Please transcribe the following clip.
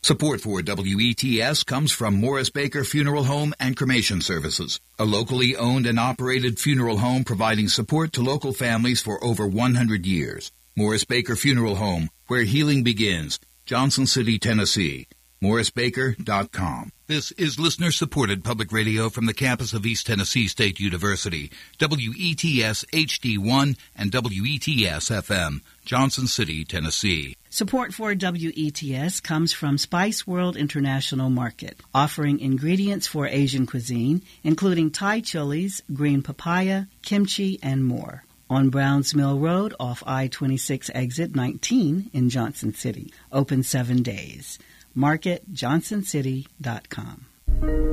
Support for WETS comes from Morris Baker Funeral Home and Cremation Services, a locally owned and operated funeral home providing support to local families for over 100 years. Morris Baker Funeral Home, where healing begins. Johnson City, Tennessee. MorrisBaker.com. This is listener-supported public radio from the campus of East Tennessee State University, WETS HD1 and WETS FM, Johnson City, Tennessee. Support for WETS comes from Spice World International Market, offering ingredients for Asian cuisine, including Thai chilies, green papaya, kimchi, and more. On Browns Mill Road off I-26 exit 19 in Johnson City. Open 7 days. Market, johnsоncity.com.